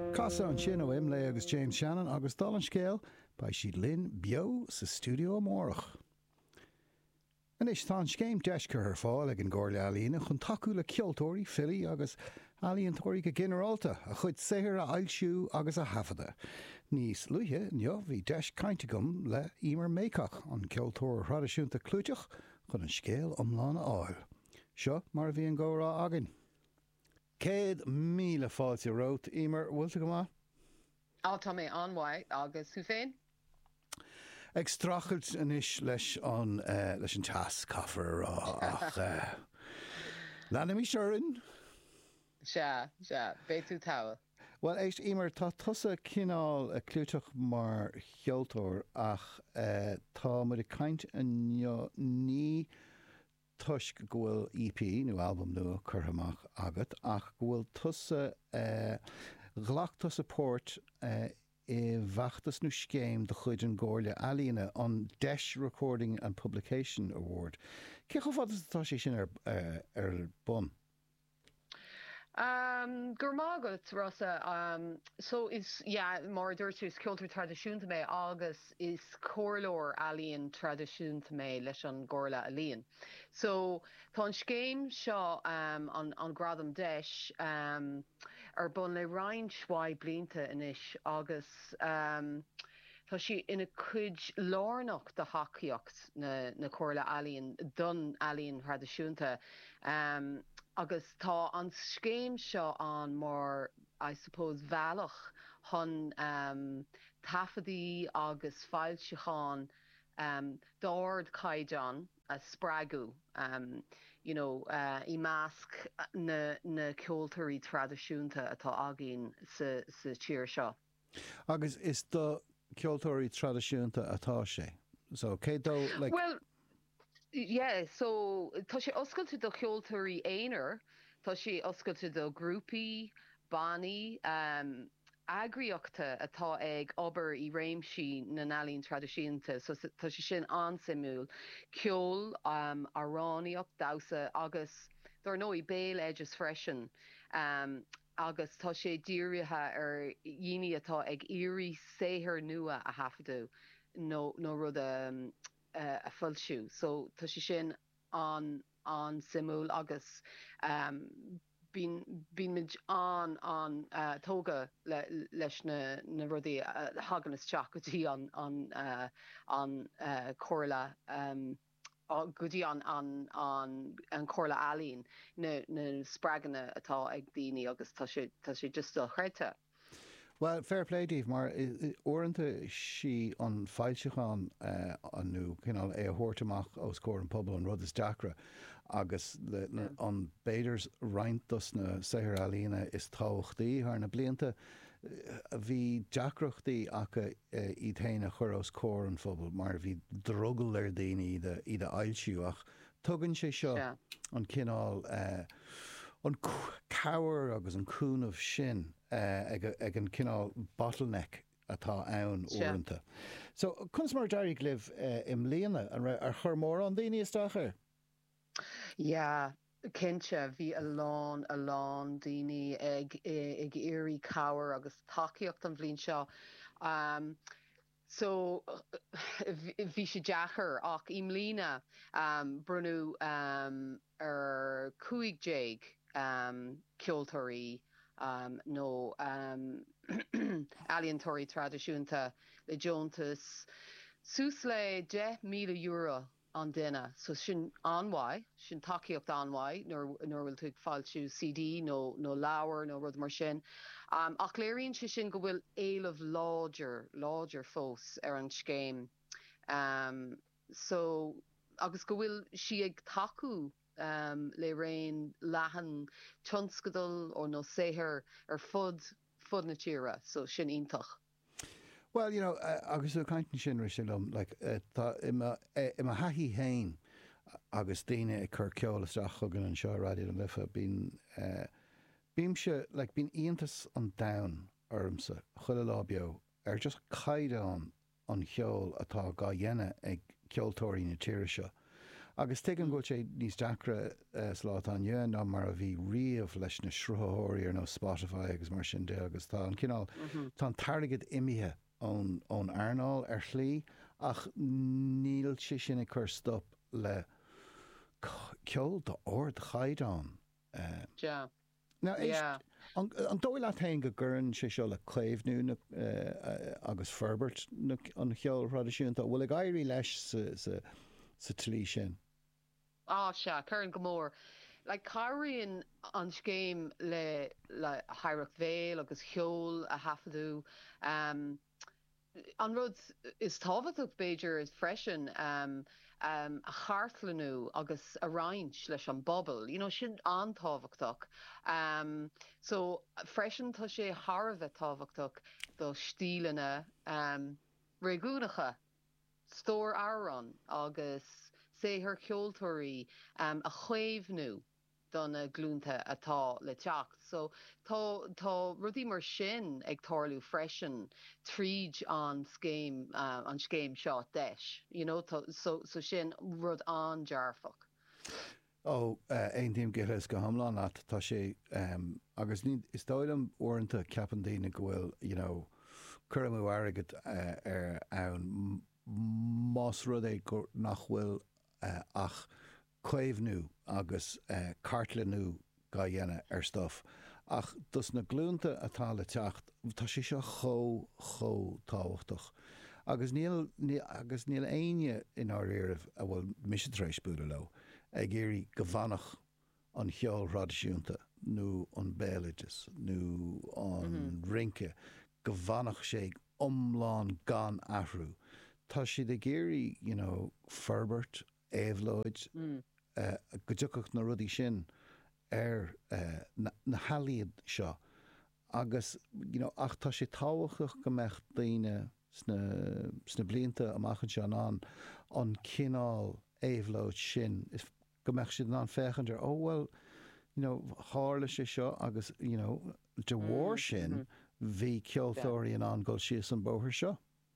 Casa an sin ó imlé agus James Shannon agus dal an scéal ba siad linn bio sa stúdio amórach. An is tá an scéim deisce ar fáil ag an Gcomhairle Ealaíne chun taú le ceoltóirí fili agus ealaíontóirí go ginearálta a chud saothar a ailsiú agus a hafada. Níos luithe neo bhí deis cainte gom le Emer Mécach an ceoltóir tradiisiúnta clúteach chun an scéal iomlána áil. Seo mar bhí an gcomhrá agan. 100,000 fáilte rót, Emer, bhfuilta go má? Tá mé anmhaid agus tú féin? Ag strachelt inis leis an tas caafar ach lena mí seorann? Se, bé tú táil. Well, éist Emer, tá tusa cinál a clúteach mar cheoltóir ach tá muid a caint ní tuisc go bhfuil EP nó album nua curthamach agat ach go bhfuil tusa ghlaachtas support I bheachtas nó scéim de chuid an Gcomhairle Ealaíne an Deis Recording and Publication Award. Cé go fad atá sé sin ar bun? Gur mágat Rosa, so is mar dúirtú is ceoltóir tradiisiúnta mé agus is comhlóir ealaíon tradiisiúnta mé leis an Gcomhairle Ealaíne. So tá an scéim seo an gradam deis ar bun le roinn swaid blianta inis agus tá si ina cuid lárnach de hacaíocht na Gcomhairle Ealaíne don ealaíon tradiisiúnta. Agus tá an scéim seo an mar, I suppose, bhealach chun tafadaí agus fáilseáin dáird caiideán a sppragu, I measc na ceoltóirí tradiisiúnta atá agin sa tír seo. Agus is do ceoltóirí tradiisiúnta atá sé? So, cédó, like... Well, yeah, so tá sé oscailte do cheoltóirí éonar, tá sé oscailte do grúpaí, bannaí, agriíochta atá ag obair I réimsí na ealaíon tradiisiúnta, so tá sé sin ansimúil. Ceol, aráníocht, dása agus dar nó I béal edges freisin. Agus tá sé dírithe ar dhaoine atá ag iarraí saothar nua a hafadú, nó rud a fuilsiú. So tá sé sin an simúil agus bín mid an tóga leis na rudaí hagan isteach gotí an Gcomhairle gotí an Gcomhairle Ealaíne na spreaganna atá ag daoine agus tá sé just still chreite. Well, fair play, Dave, mar orinthe si an fáilseáin anú cinál a thuirteach ó scóir an pobl an rud is deacra agus an béidirs rointas na saothar ealaíne is táchtaí thar na blianta bhí deacrachtaí acha I dhéine chur ó scóir an phobal mar bhí drogal ar daoine iad ailsiú ach tugann sé seo an cinál an cabhar agus an cúnamh sin ag an cinál bottleneck atá ann orinthe. So, chuns mar deirigh libh im léana ar chur mór an daoine isteach? Yeah, cinse bhí a lán daoine ag iarraí cabhar agus tacaíocht an bhliain seo. So, bhí sé deachar ach imlína brunú ar 50 ceoltóirí nó ealaíontóirí tradiisiúnta le Jóntas sús le €10,000 an duine. So sin anmhaid, sin tacaíocht anmhaid, nóir bhfuil tú ag fáilsiú CD nó leabhar nó rud mar sin. Ach léiríonn sé sin go bhfuil éileamh láidir fós ar an scéim. So agus go bhfuil si ag taú le raon leathan tionscadal ó nó saothar ar fud na tíre, so sin iontach. Well, agus ó caiinteann sin ris lom, like, tá ima haithí hain agus daoine ag chur ceol isteach chugan an seo raidió an lifa bímse, like, bín íontas an domhan ormsa chuile lá beo ar just caiideán an cheol atá gá dhéine ag ceoltóirí na tíre seo. Agus te an ghil sé níos deacra slát an dhéan ná mar a bhí riamh leis na sruthaóirí ar nó Spotify agus mar sin de agus tá an cinál tá an targad imithe ón airnáil ar slí ach níl si sin chur stop le ceol do ord chaidán. An dóil le tain go gcurann sé seo le cléimhnú agus Ferbert an cheol radisiúnta bhfuil ag éirí leis sa tlí sin. Se chuann go mór. Le cairíonn an scéim le Haireach Véil agus cheol a hafaú. An rud is táhachtach Beiidir is freisin a chartlanú agus a roinnt leis an bobbal, sin antáhachtach. So freisin tá sé Harbheith táhachtach do stílanna réúnacha, stór áran agus séthar ceoltóirí a chuimhnú donna glúnta atá le teacht. So tá rudí mar sin ag tarlú freisin tríd an scéim seo deis. So sin rud an dearfach. Ein tíim githas go hamláán at tá sé agus is dóilm orintanta ceapan daoine go bhfuil chuirm agad ar ann más rud é nach bhfuil ach chuimhnú agus cartlanú ga dhéine ar stuff. Ach dus na glúnta atá le teacht tá sé seo cho táhachtach. Agus níl aine in á éireamh a bhfuil misitrééis búla le ag géirí go bhanach an cheol radisiúnta nó an béileides nó an rinke go bhanach sé omláin gan ahrú. Tá si de géirí Ferbert, Éhlóid go dtucach na rudí sin ar na halaíad seo agus ach tá sé táhachtach go mecht daoine sna blianta amachchan se an cinál Éhlóid sin is go mecht siad an fechantar hála sé seo agus de bhór sin bhí ceoltóirí an gáil sios an bóthir seo.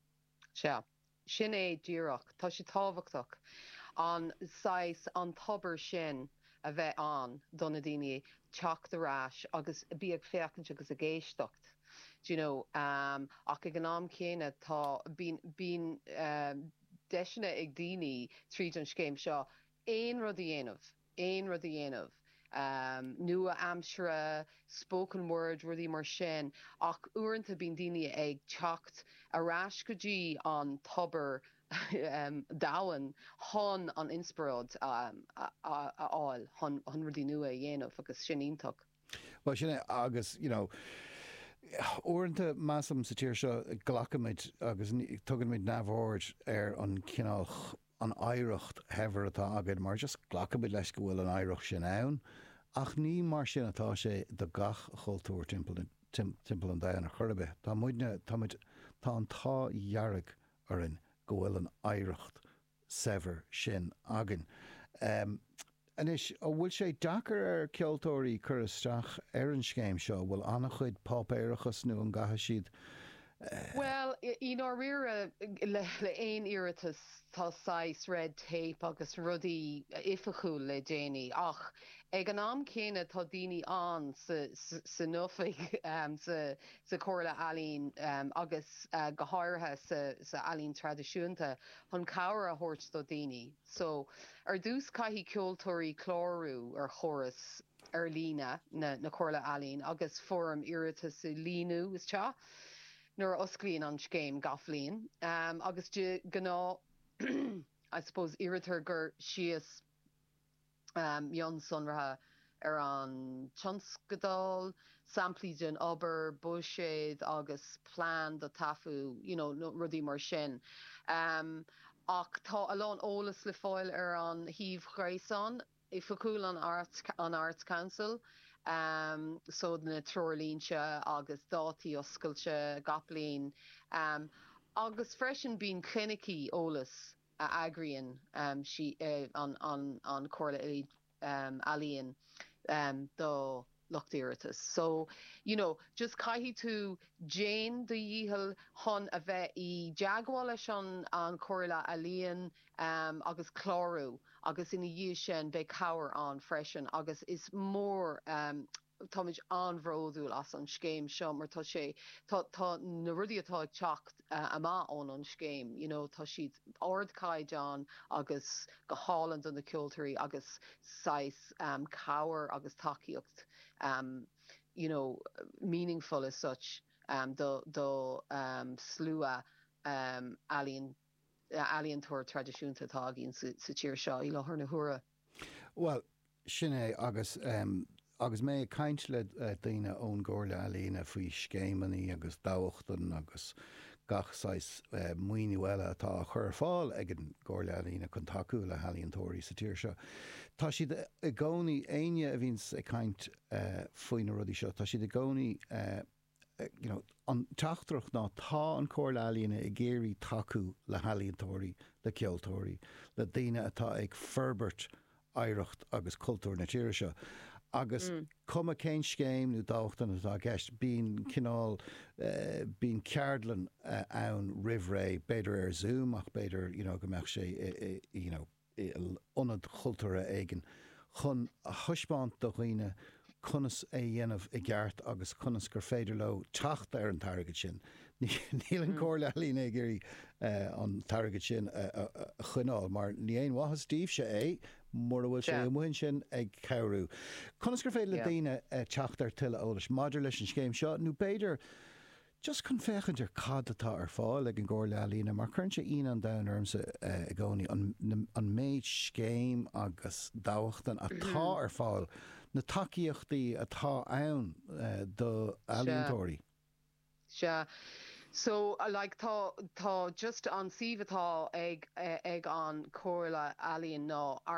Sin é díreach, tá sé táhachtach an sais an tobar sin a bheith an donna daoine teacht arás agus bíag fécinn agus a géisteacht. Ach ag an am chéine tá bín deisina ag daoine tríd an scéim seo éon rud a dhéanamh. Nua amsere, spoken word rudí mar sin ach uaireanta bín daoine ag teacht arás go dtí an tobar dahan hon an inspiráid áil hon rudí nua a dhéanamh agus sin ionach. Well sin agus uaireanta measam sa tíir seo ghlacamid agus tugann míid neamhord ar an cinál an éireacht hebhar atá agad mar just ghlacamid leis go bhfuil an éireacht sin ann ach ní mar sin atá sé do gach chultúir timpeall an dagan a churbe. Tá an táhearrag arin go bhfuil an éireacht sever sin agan. Anis bhfuil sé dachar ar ceoltóirí chur isteach ar an scéim seo bhfuil annach chuid pop éireachas nó an gatha siad. Well, riire le éon iiritas tá sais red tape agus rudí ifachuil le déine ach ag an am céine tá daoine an sa nufaigh sa chomhairle ealaín agus go háirithe sa ealaín tradiisiúnta chun cabhar a thabhairt do daoine. So ar dús caithfí ceoltóirí chlárú ar choras ar lína na chomhairle ealaín agus fórum iiritas sa líú is teo. Nuair osclaíonn an scéim gaflíonn. Agus gná, I suppose, iiritar gur sios mion sonratha ar an tionscadal, samplíd an obair, builséad agus plán do tafu, rudí mar sin. Ach tá alán ólas le fáil ar an híomh chréasán i facuil an Arts Council. So na trolínse agus dátaí oscailte gaplín agus freisin bín clinicí ólas a agrion si an chomhairle ealaíon do lochtíiritas. So, just caithfí tú Jane do dhíthal chun a bheith I deagháil leis an chomhairle ealaíon agus chlárú agus ina dhiú sin be cabhair an freisin agus is mór táid anbhródúil as an scéim seo mar tá sé tá na rudí atá ag teacht amach ón an scéim, tá siad ardcaid an agus go háland an na cultúirí agus sais cabhair agus takeíocht meaningful as such do slua alien túir tradiisiúnta tá gin sa tíir seo I láthair na huaire. Well, sin é agus mé caint le daoine ón Gomhla Ealaíne faoi scéimeaní agus dáhachtain agus gachsáis muoinehile atá chur fáil ag an Gomhla Ealaíne chun taú le Ealaíontóirí sa tíir seo. Tá siad i gcónaí aine a bhíns ag caint faoin na rudí seo, tá siad i gcónaí an teachtrach ná tá an Gomhla Ealaíne i géirí taú le Ealaíontóirí le ceoltóirí le daoine atá ag ferbert éireacht agus cultúr na tíir seo. Agus cuma cén scéim nó dáchtain atá gceist bín cinál bín ceardlan ann rihré beidir Zoom ach beidir go mbeadh sé ionad chultúra éigen chun a thuispáint do dhaoine conas é dhéanamh i gceart agus conas gur féidir le teacht ar an targad sin. Níl an Gomhla Ealaíne géirí an targad sin a chuineáil mar ní aon watha Steve se é mór bhfuil sé muin sin ag cabhrú. Conas gur féile daoine teacht ar tuile ólas maidir leis an scéim seo nó beidir just chun féchaidir cad atá ar fáil ag an Gomhla Ealaíne mar chuann sé an dain ormsa i gcónaí an méid scéim agus dáhachtain atá ar fáil na takeíochtaí atá ann do Ealaíontóirí. So tá just an siomh atá ag an Gomhla Ealaíne ná